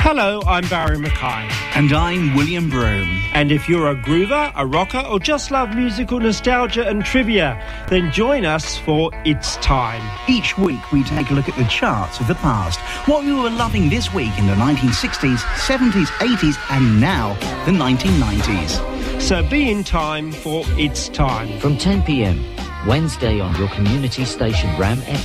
Hello, I'm Barry Mackay. And I'm William Broome. And if you're a groover, a rocker, or just love musical nostalgia and trivia, then join us for It's Time. Each week we take a look at the charts of the past, what we were loving this week in the 1960s, 70s, 80s, and now the 1990s. So be in time for It's Time. From 10 p.m, Wednesday on your community station Ram FM.